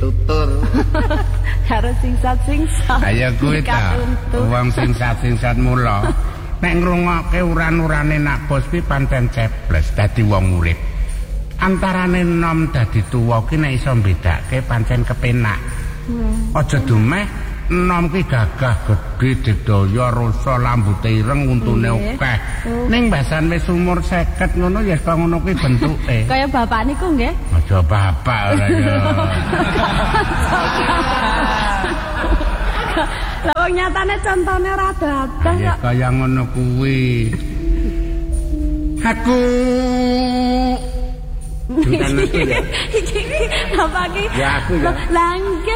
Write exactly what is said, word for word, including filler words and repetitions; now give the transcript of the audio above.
tutur. Karo singsat-singsat. Ayo kuwi ta. Wong singsat-singsat mula. Nek ngrungokke uran-urane nak bos kuwi pancen cebles dadi wong urip. Antarane nom dadi tuwa ki nek iso mbedake pancen kepenak. Aja dumeh nom ki gagah gedhe digdaya rasa lambute ireng untune akeh. Ning mbasan wis umur seket ngono ya kok ngono kuwi bentuke. Kaya bapak niku nggih. Aja bapak ora ya. Lah wong nyatane contone ora dadah kok. Kaya ngono kuwi. Aku Iki iki apa iki? Ya aku ya. Lah